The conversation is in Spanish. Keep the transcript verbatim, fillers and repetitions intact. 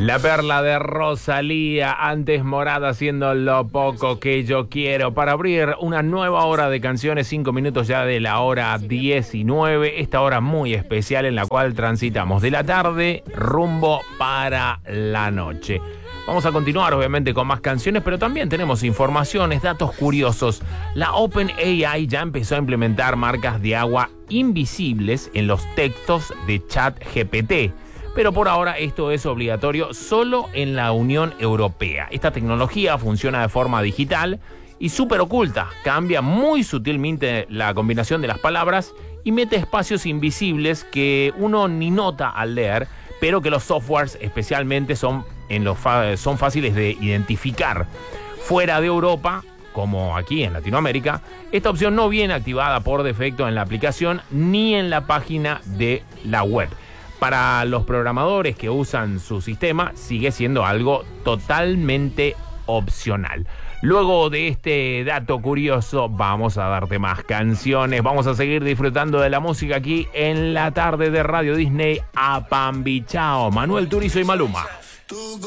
La perla de Rosalía, antes Morada, haciendo Lo Poco Que Yo Quiero, para abrir una nueva hora de canciones, cinco minutos ya de la hora diecinueve, esta hora muy especial en la cual transitamos de la tarde rumbo para la noche. Vamos a continuar obviamente con más canciones, pero también tenemos informaciones, datos curiosos. La OpenAI ya empezó a implementar marcas de agua invisibles en los textos de ChatGPT. Pero por ahora esto es obligatorio solo en la Unión Europea. Esta tecnología funciona de forma digital y súper oculta. Cambia muy sutilmente la combinación de las palabras y mete espacios invisibles que uno ni nota al leer, pero que los softwares especialmente son, en los fa- son fáciles de identificar. Fuera de Europa, como aquí en Latinoamérica, esta opción no viene activada por defecto en la aplicación ni en la página de la web. Para los programadores que usan su sistema, sigue siendo algo totalmente opcional. Luego de este dato curioso, vamos a darte más canciones. Vamos a seguir disfrutando de la música aquí en la tarde de Radio Disney. Apambichao, Manuel Turizo y Maluma.